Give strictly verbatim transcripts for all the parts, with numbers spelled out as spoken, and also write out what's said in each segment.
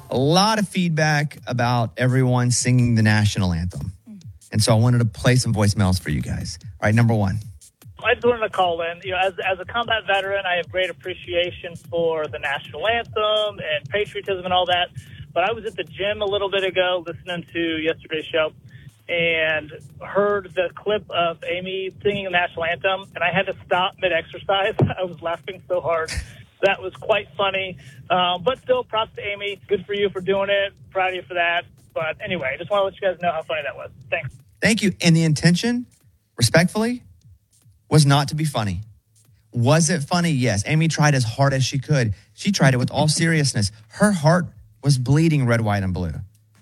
a lot of feedback about everyone singing the national anthem. And so I wanted to play some voicemails for you guys. All right, number one. I just wanted to call in. You know, as as a combat veteran, I have great appreciation for the national anthem and patriotism and all that. But I was at the gym a little bit ago listening to yesterday's show and heard the clip of Amy singing the national anthem, and I had to stop mid-exercise. I was laughing so hard. That was quite funny. Um, but still, props to Amy. Good for you for doing it. Proud of you for that. But anyway, I just want to let you guys know how funny that was. Thanks. Thank you. And the intention, respectfully, was not to be funny. Was it funny? Yes. Amy tried as hard as she could. She tried it with all seriousness. Her heart was bleeding red, white, and blue.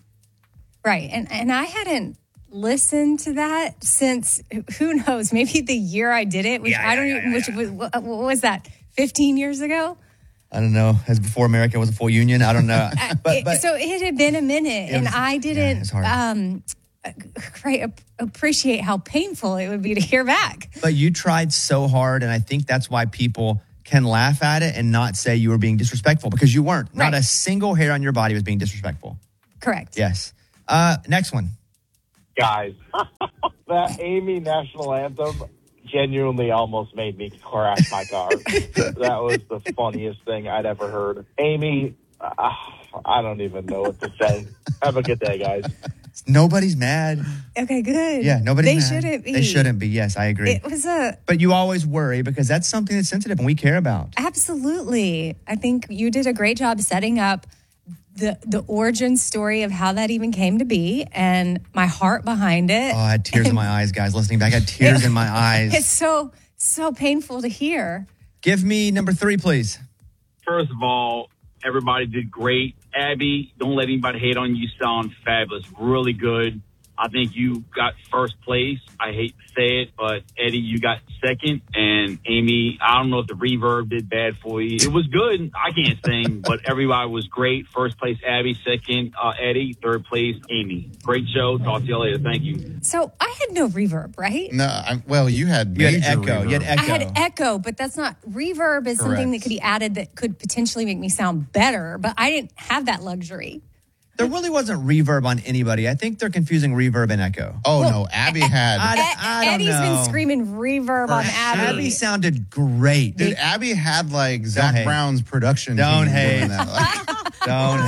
Right. And and I hadn't listened to that since, who knows, maybe the year I did it, which Yeah, I don't yeah, even, yeah, which yeah. was, what was that, fifteen years ago? I don't know. As before America was a full union. I don't know. But, but so it had been a minute, and was- I yeah, didn't it's hard. um, great, appreciate how painful it would be to hear back. But you tried so hard, and I think that's why people can laugh at it and not say you were being disrespectful, because you weren't. Not Right. a single hair on your body was being disrespectful. Correct. Yes. Uh, next one. Guys, that Amy national anthem genuinely almost made me crash my car. That was the funniest thing I'd ever heard. Amy, uh, I don't even know what to say. Have a good day, guys. Nobody's mad. Okay, good. Yeah, nobody's They mad. shouldn't be. They shouldn't be. Yes, I agree. It was a But you always worry because that's something that's sensitive and we care about. absolutely. I think you did a great job setting up the the origin story of how that even came to be, and my heart behind it. Oh, I had tears in my eyes, guys. Listening back, I had tears in my eyes. It's so so painful to hear. Give me number three, please. First of all, everybody did great. Abby, don't let anybody hate on you. You sound fabulous. Really good. I think you got first place. I hate to say it, but Eddie, you got second. And Amy, I don't know if the reverb did bad for you. It was good. I can't sing, but everybody was great. First place, Abby. Second, uh, Eddie. Third place, Amy. Great show. Talk to you later. Thank you. So I had no reverb, right? No, I, well, you had You had major echo. reverb. You had echo. I had echo, but that's not reverb. Is something that Correct. could be added that could potentially make me sound better, but I didn't have that luxury. There really wasn't reverb on anybody. I think they're confusing reverb and echo. Oh, no, Abby had... I- Ed- I don't Eddie's know. been screaming reverb on sure. Abby. Abby sounded great. Dude, Abby had like Zach hate. Brown's production Don't team hate. doing that. Like, Don't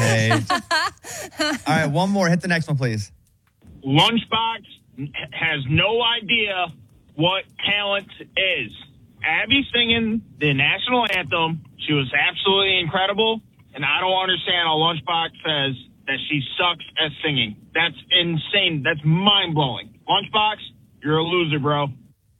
hate. All right, one more. Hit the next one, please. Lunchbox has no idea what talent is. Abby singing the national anthem, she was absolutely incredible, and I don't understand how Lunchbox says that she sucks at singing. That's insane. That's mind-blowing. Lunchbox, you're a loser, bro.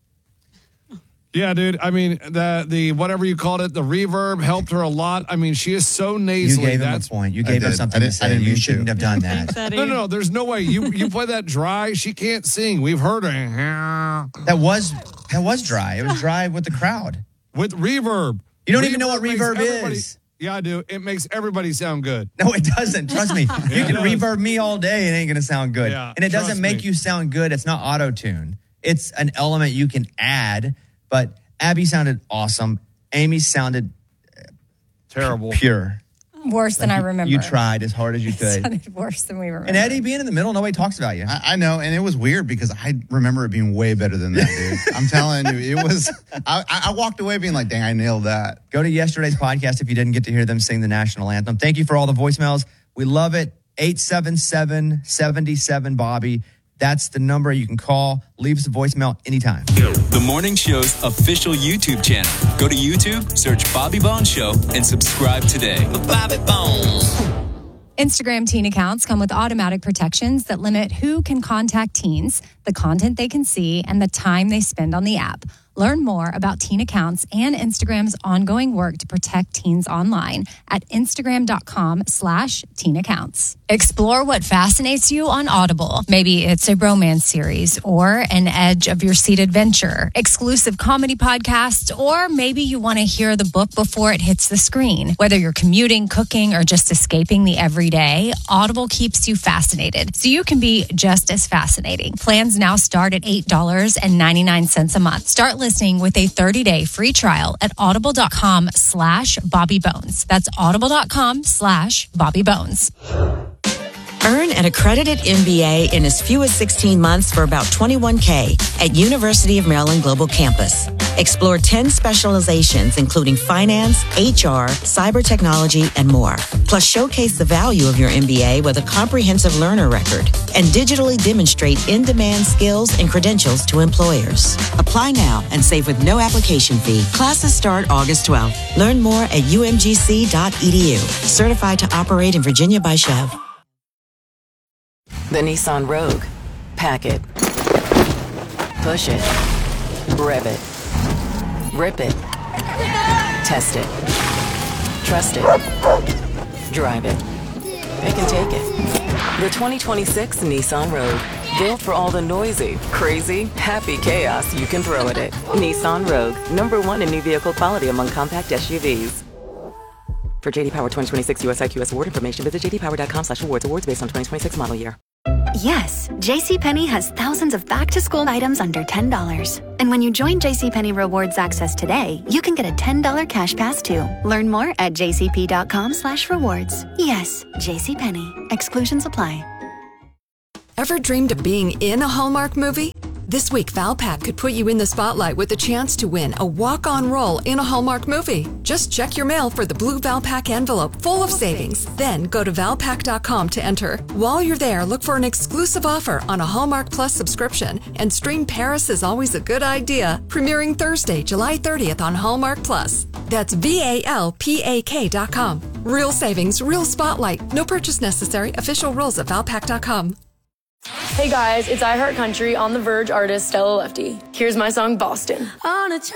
Yeah, dude. I mean, the the whatever you called it, the reverb helped her a lot. I mean, she is so You nasally. gave him a That's point. You I gave her did. something I to didn't- I say. didn't You mean shouldn't to. have done that. no, no, no. There's no way you you play that dry. She can't sing. We've heard her That was that was dry. It was dry with the crowd. with reverb. You don't even know what makes reverb everybody- is. Yeah, I do. It makes everybody sound good. No, it doesn't. Trust me. You it can does. reverb me all day. It ain't going to sound good. Yeah, and it doesn't trust make me. you sound good. It's not auto-tune. It's an element you can add. But Abby sounded awesome. Amy sounded Terrible. pure. Worse than I remember. You tried as hard as you It could. sounded worse than we remember. And Eddie being in the middle, nobody talks about you. I, I know, and it was weird because I remember it being way better than that, dude. I'm telling you, it was. I, I walked away being like, "Dang, I nailed that." Go to yesterday's podcast if you didn't get to hear them sing the national anthem. Thank you for all the voicemails. We love it. eight seven seven, seven seven, Bobby. That's the number you can call. Leave us a voicemail anytime. The Morning Show's official YouTube channel. Go to YouTube, search Bobby Bones Show, and subscribe today. Bobby Bones. Instagram teen accounts come with automatic protections that limit who can contact teens, the content they can see, and the time they spend on the app. Learn more about teen accounts and Instagram's ongoing work to protect teens online at Instagram.com slash teen accounts. Explore what fascinates you on Audible. Maybe it's a romance series or an edge of your seat adventure, exclusive comedy podcasts, or maybe you want to hear the book before it hits the screen. Whether you're commuting, cooking, or just escaping the everyday, Audible keeps you fascinated so you can be just as fascinating. Plans now start at eight dollars and ninety-nine cents a month. Start listening listening with a thirty-day free trial at audible.com slash Bobby Bones. That's audible.com slash Bobby Bones. Earn an accredited M B A in as few as sixteen months for about twenty-one K at University of Maryland Global Campus. Explore ten specializations, including finance, H R, cyber technology, and more. Plus, showcase the value of your M B A with a comprehensive learner record and digitally demonstrate in-demand skills and credentials to employers. Apply now and save with no application fee. Classes start August twelfth. Learn more at U M G C dot E D U. Certified to operate in Virginia by Chev. The Nissan Rogue. Pack it. Push it. Rev it. Rip it. Test it. Trust it. Drive it. Pick and take it. The twenty twenty-six Nissan Rogue. Built for all the noisy, crazy, happy chaos you can throw at it. Nissan Rogue. Number one in new vehicle quality among compact S U Vs. For J D Power twenty twenty-six U S I Q S award information, visit jdpower.com slash awards. Awards based on twenty twenty-six model year. Yes, JCPenney has thousands of back-to-school items under ten dollars. And when you join JCPenney Rewards Access today, you can get a ten dollars cash pass too. Learn more at jcp.com slash rewards. Yes, JCPenney. Exclusions apply. Ever dreamed of being in a Hallmark movie? This week, Valpak could put you in the spotlight with a chance to win a walk-on role in a Hallmark movie. Just check your mail for the blue Valpak envelope full of savings. Then go to valpak dot com to enter. While you're there, look for an exclusive offer on a Hallmark Plus subscription and stream Paris is Always a Good Idea, premiering Thursday, July thirtieth on Hallmark Plus. That's V A L P A K dot com. Real savings, real spotlight. No purchase necessary. Official rules at valpak dot com. Hey guys, it's iHeart Country on the Verge artist Stella Lefty. Here's my song Boston. On a